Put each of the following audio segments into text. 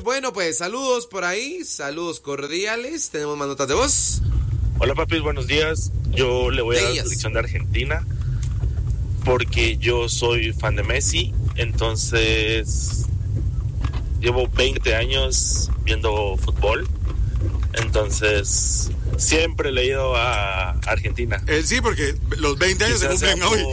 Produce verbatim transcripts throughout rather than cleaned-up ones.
Bueno, pues saludos por ahí, saludos cordiales. Tenemos más notas de voz. Hola papis, buenos días. Yo le voy a dar la selección de Argentina porque yo soy fan de Messi. Entonces llevo veinte años viendo fútbol. Entonces siempre he leído a Argentina. Eh, sí, porque los veinte años Quizás se cumplen hoy.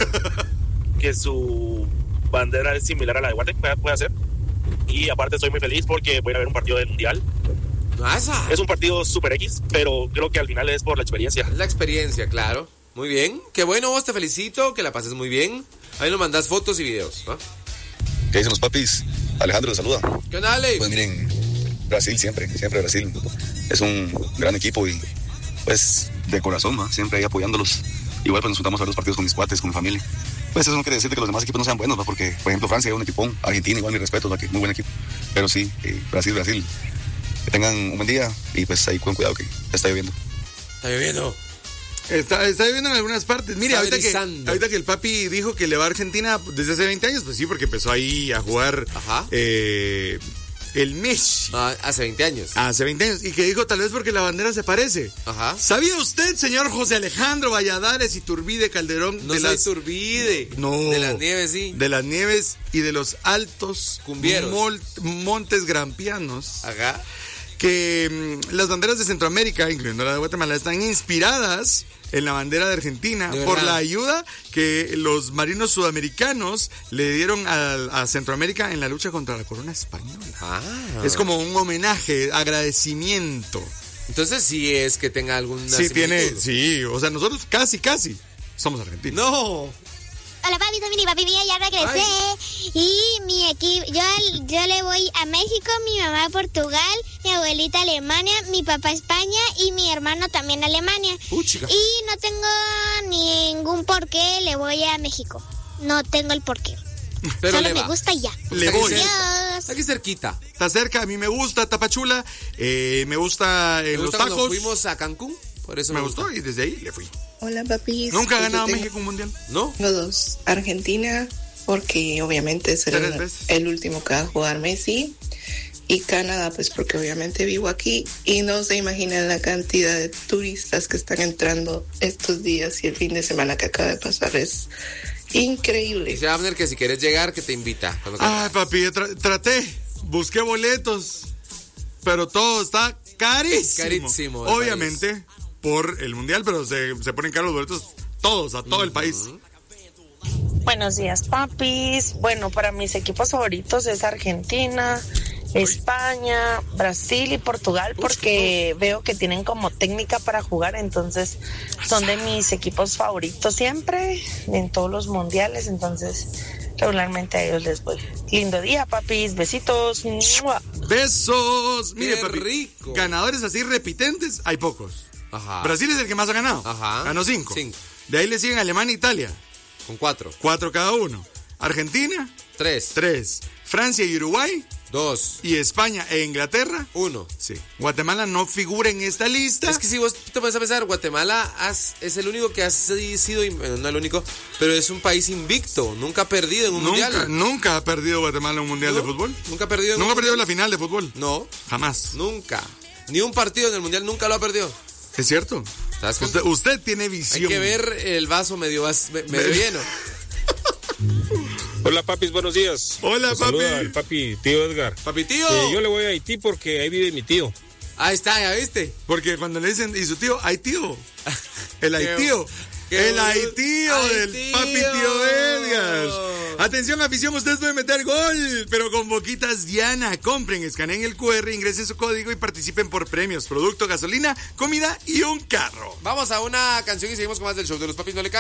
Que su bandera es similar a la de Guatemala, puede ser. Y aparte estoy muy feliz porque voy a ver un partido del Mundial. ¿Pasa? Es un partido super X, pero creo que al final es por la experiencia. La experiencia, claro. Muy bien. Qué bueno, vos te felicito, que la pases muy bien. Ahí nos mandás fotos y videos, ¿no? ¿Qué dicen los papis? Alejandro les saluda. ¿Qué onda, Ale? Pues miren, Brasil siempre, siempre Brasil. Es un gran equipo y pues de corazón, ¿no? Siempre ahí apoyándolos. Igual pues nos juntamos a ver los partidos con mis cuates, con mi familia. Pues eso no quiere decir que los demás equipos no sean buenos, ¿no? Porque, por ejemplo, Francia es un equipón, Argentina igual, mi respeto, ¿no? Muy buen equipo. Pero sí, eh, Brasil, Brasil. Que tengan un buen día y pues ahí con cuidado que está lloviendo. Está lloviendo. Está, está lloviendo en algunas partes. Mire, ahorita que, ahorita que el papi dijo que le va a Argentina desde hace veinte años, pues sí, porque empezó ahí a jugar eh, el Messi. Ah, hace veinte años. Hace veinte años. Y que dijo tal vez porque la bandera se parece. Ajá. ¿Sabía usted, señor José Alejandro Valladares y Turbide Calderón? No de soy las... Turbide. No. De las nieves, sí. De las nieves y de los altos Cumbieros. Mol... montes grampianos. Ajá. Que mmm, las banderas de Centroamérica, incluyendo la de Guatemala, están inspiradas en la bandera de Argentina ¿De por verdad? la ayuda que los marinos sudamericanos le dieron a, a Centroamérica en la lucha contra la corona española. Ah. Es como un homenaje, agradecimiento. Entonces sí es que tenga alguna Sí, tiene, similitud. sí, o sea, nosotros casi, casi somos argentinos. No. Hola papi, soy mi papi mía, ya regresé. Ay. Y mi equipo, yo, yo le voy a México, mi mamá a Portugal, mi abuelita a Alemania, mi papá a España y mi hermano también a Alemania. Uh, chica. Y no tengo ningún por qué le voy a México. No tengo el por qué. Pero Solo le me va. gusta y ya. Le voy. Adiós. Aquí cerquita. Está cerca, a mí me gusta Tapachula, eh, me gusta eh, Me los gusta tacos. cuando fuimos a Cancún, por eso me, me gustó gusta. y desde ahí le fui. Hola papis. ¿Nunca ha ganado tengo, México un mundial? ¿No? Tengo dos. Argentina, porque obviamente es el, el último que va a jugar Messi. Y Canadá, pues porque obviamente vivo aquí. Y no se imaginan la cantidad de turistas que están entrando estos días y el fin de semana que acaba de pasar. Es increíble. Dice Abner que si quieres llegar, que te invita. Ay, papi, tra- traté, busqué boletos, pero todo está carísimo. Carísimo. Obviamente, país. Por el mundial, pero se, se ponen caros los boletos todos, a todo uh-huh. el país. Buenos días, papis. Bueno, para mis equipos favoritos es Argentina, España, Brasil y Portugal, porque veo que tienen como técnica para jugar, entonces son de mis equipos favoritos siempre, en todos los mundiales, entonces regularmente a ellos les voy. Lindo día, papis, besitos. Besos. Mire, Qué papi, rico. Ganadores así repitentes, hay pocos. Ajá. Brasil es el que más ha ganado. Ajá. Ganó cinco. Cinco. De ahí le siguen Alemania e Italia. Con cuatro. Cuatro cada uno. Argentina. Tres. Tres. Francia y Uruguay. Dos. Y España e Inglaterra. Uno. Sí. Guatemala no figura en esta lista. Es que si vos te vas a pensar, Guatemala has, es el único que ha sido, bueno, no el único, pero es un país invicto. Nunca ha perdido en un nunca, mundial. Nunca ha perdido Guatemala un mundial ¿No? de fútbol. Nunca ha perdido. Nunca ha perdido la final de fútbol. No. Jamás. Nunca. Ni un partido en el mundial nunca lo ha perdido. Es cierto. Usted, usted tiene visión. Hay que ver el vaso medio, medio lleno. Hola papis, buenos días. Hola Los papi. Saluda al papi tío Edgar. Papi tío. Eh, yo le voy a Haití porque ahí vive mi tío. Ahí está, ya viste. Porque cuando le dicen, y su tío, hay tío. El Haitío. El Haitío del papi tío Edgar. Atención afición, ustedes pueden meter gol, pero con Boquitas Diana. Compren, escaneen el cu erre, ingresen su código y participen por premios, producto, gasolina, comida y un carro. Vamos a una canción y seguimos con más del show de los papis. No le